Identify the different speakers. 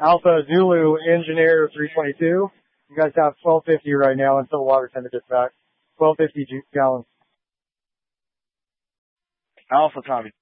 Speaker 1: Alpha Zulu Engineer 322. You guys have 1250 right now until water temperature gets back. 1250 gallons.
Speaker 2: Alpha Tommy.